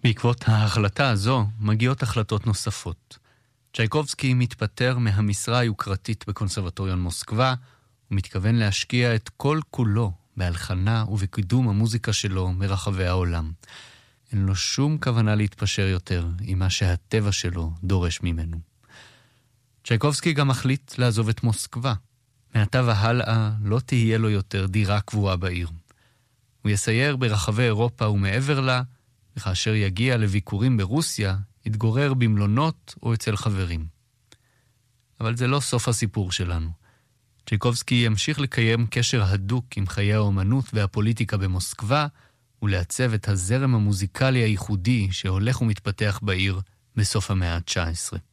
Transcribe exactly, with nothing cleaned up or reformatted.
בעקבות ההחלטה הזו מגיעות החלטות נוספות. צ'ייקובסקי מתפטר מהמשרה היוקרתית בקונסרבטוריון מוסקבה, ומתכוון להשקיע את כל כולו בהלחנה ובקידום המוזיקה שלו מרחבי העולם. אין לו שום כוונה להתפשר יותר עם מה שהטבע שלו דורש ממנו. צ'ייקובסקי גם מחליט לעזוב את מוסקבה. מעתה והלאה לא תהיה לו יותר דירה קבועה בעיר. הוא יסייר ברחבי אירופה ומעבר לה, וכאשר יגיע לביקורים ברוסיה, יתגורר במלונות או אצל חברים. אבל זה לא סוף הסיפור שלנו. צ'ייקובסקי ימשיך לקיים קשר הדוק עם חיי האומנות והפוליטיקה במוסקבה, ולעצב את הזרם המוזיקלי הייחודי שהולך ומתפתח בעיר בסוף המאה ה-תשע עשרה.